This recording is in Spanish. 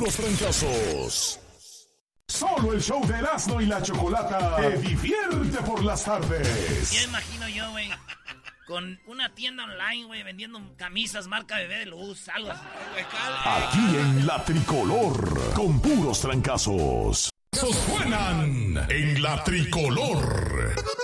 puros trancazos. Solo el show de Erasmo y la Chocolata te divierte por las tardes. Ya imagino yo, güey, con una tienda online, güey, vendiendo camisas marca Bebé de Luz, algo así. Aquí en La Tricolor, con puros trancazos. Suenan en La Tricolor.